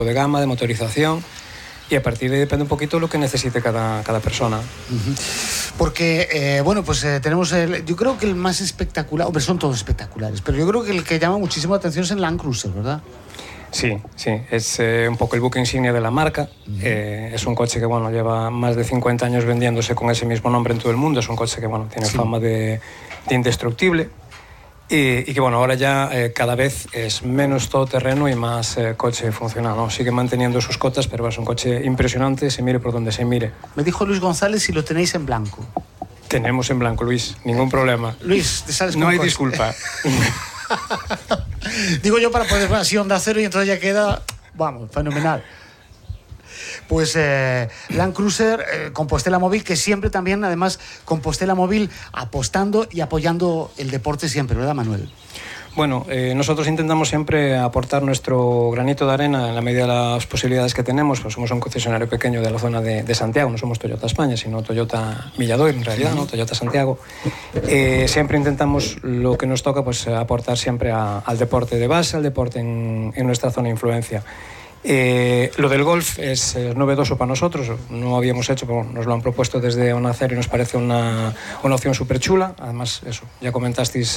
de gama, de motorización, y a partir de ahí depende un poquito de lo que necesite cada persona. Porque, bueno, pues tenemos yo creo que el más espectacular, hombre, son todos espectaculares, pero yo creo que el que llama muchísimo la atención es el Land Cruiser, ¿verdad? Sí, es un poco el buque insignia de la marca. Es un coche que, bueno, lleva más de 50 años vendiéndose con ese mismo nombre en todo el mundo. Es un coche que, bueno, tiene fama de indestructible. Y que, bueno, ahora ya cada vez es menos todoterreno y más coche funcional, ¿no? Sigue manteniendo sus cotas, pero es un coche impresionante, se mire por donde se mire. Me dijo Luis González si lo tenéis en blanco. Tenemos en blanco, Luis, ningún problema. Luis, te sales con no hay coche. disculpa. Digo yo para poder así Onda Cero y entonces ya queda, vamos, fenomenal. Pues Land Cruiser, Compostela Móvil, que siempre también, además, Compostela Móvil apostando y apoyando el deporte siempre, ¿verdad, Manuel? Bueno, nosotros intentamos siempre aportar nuestro granito de arena en la medida de las posibilidades que tenemos. Pues somos un concesionario pequeño de la zona de Santiago, no somos Toyota España, sino Toyota Milladoiro, en realidad, ¿no? Toyota Santiago. Siempre intentamos lo que nos toca, pues aportar siempre al deporte de base, al deporte en nuestra zona de influencia. Lo del golf es novedoso para nosotros, no habíamos hecho, pero nos lo han propuesto desde Onda Cero y nos parece una opción súper chula. Además, eso, ya comentasteis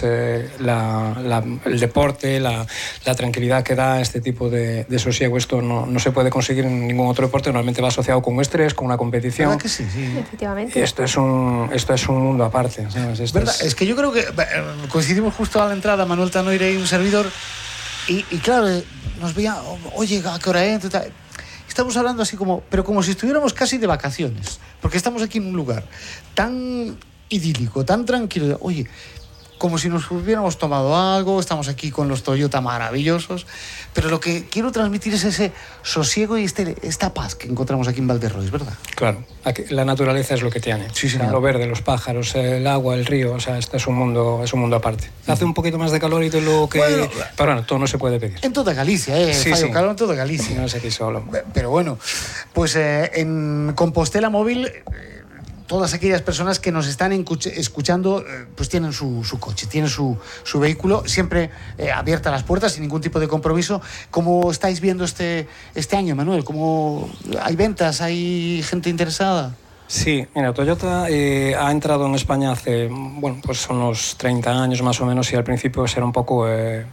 el deporte, la tranquilidad que da este tipo de sosiego. Esto no se puede conseguir en ningún otro deporte, normalmente va asociado con un estrés, con una competición. ¿Verdad que sí? Sí. Efectivamente. Esto es un mundo aparte, ¿sabes? ¿Verdad? Es que yo creo que coincidimos justo a la entrada, Manuel Tanoira y un servidor. Y claro, nos veía, oye, ¿a qué hora entra? Estamos hablando así pero como si estuviéramos casi de vacaciones, porque estamos aquí en un lugar tan idílico, tan tranquilo. Oye, como si nos hubiéramos tomado algo, estamos aquí con los Toyota maravillosos, pero lo que quiero transmitir es ese sosiego y esta paz que encontramos aquí en Valderrois, ¿verdad? Claro, aquí, la naturaleza es lo que tiene. Sí, sí, lo verde, los pájaros, el agua, el río, o sea, este es un mundo aparte. Hace un poquito más de calor y de lo que... Bueno, pero bueno, todo no se puede pedir. En toda Galicia, sí, fallo sí. calor en toda Galicia. No es aquí solo. Pero bueno, pues en Compostela Móvil... todas aquellas personas que nos están escuchando pues tienen su coche, tienen su vehículo, siempre abiertas las puertas, sin ningún tipo de compromiso. ¿Cómo estáis viendo este año, Manuel? ¿Cómo hay ventas? ¿Hay gente interesada? Sí, mira, Toyota ha entrado en España hace, bueno, pues unos 30 años más o menos, y al principio era un poco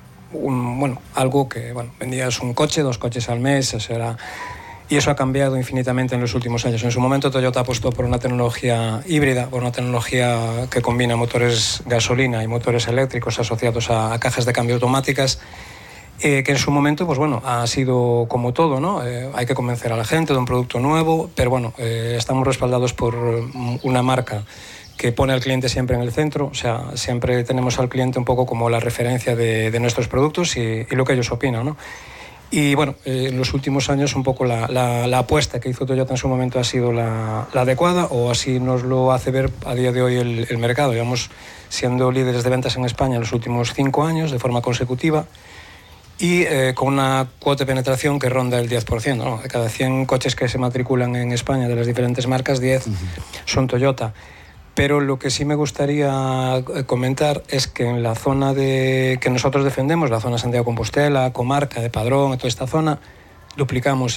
algo que, bueno, vendías un coche, 2 coches al mes, y eso ha cambiado infinitamente en los últimos años. En su momento Toyota apostó por una tecnología híbrida, por una tecnología que combina motores gasolina y motores eléctricos asociados a cajas de cambio automáticas, que en su momento, pues bueno, ha sido como todo, ¿no? Hay que convencer a la gente de un producto nuevo, pero bueno, estamos respaldados por una marca que pone al cliente siempre en el centro. O sea, siempre tenemos al cliente un poco como la referencia de nuestros productos y lo que ellos opinan, ¿no? Y bueno, en los últimos años un poco la apuesta que hizo Toyota en su momento ha sido la adecuada, o así nos lo hace ver a día de hoy el mercado. Llevamos siendo líderes de ventas en España en los últimos 5 años de forma consecutiva, y con una cuota de penetración que ronda el 10%, ¿no? De cada 100 coches que se matriculan en España de las diferentes marcas, 10 son Toyota. Pero lo que sí me gustaría comentar es que en la zona que nosotros defendemos, la zona Santiago-Compostela, comarca de Padrón, toda esta zona, duplicamos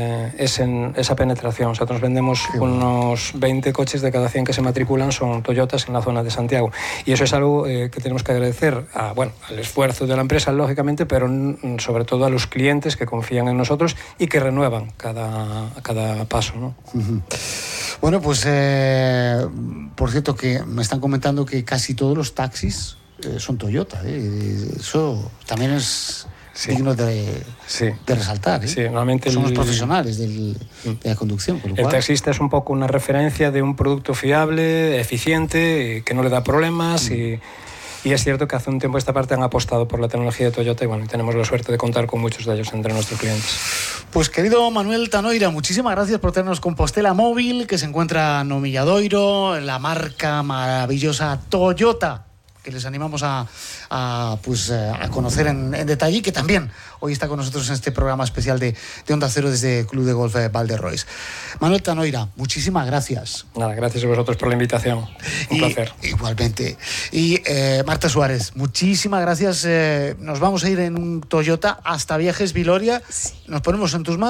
esa penetración. Nosotros vendemos unos 20 coches de cada 100 que se matriculan son Toyotas en la zona de Santiago. Y eso es algo que tenemos que agradecer al esfuerzo de la empresa, lógicamente, pero sobre todo a los clientes que confían en nosotros y que renuevan cada paso, ¿no? Bueno, pues por cierto que me están comentando que casi todos los taxis son Toyota. Eso también es digno de resaltar. Sí, normalmente son los profesionales de la conducción. Por lo cual... El taxista es un poco una referencia de un producto fiable, eficiente, que no le da problemas y es cierto que hace un tiempo esta parte han apostado por la tecnología de Toyota y bueno, tenemos la suerte de contar con muchos de ellos entre nuestros clientes. Pues querido Manuel Tanoira, muchísimas gracias por tenernos Compostela Móvil, que se encuentra no Milladoiro, la marca maravillosa Toyota, que les animamos a conocer en detalle, y que también hoy está con nosotros en este programa especial de Onda Cero desde Club de Golf Valderrois. Manuel Tanoira, muchísimas gracias. Nada, gracias a vosotros por la invitación. Un placer. Igualmente. Y Marta Suárez, muchísimas gracias. Nos vamos a ir en un Toyota hasta Viajes Viloria. Nos ponemos en tus manos.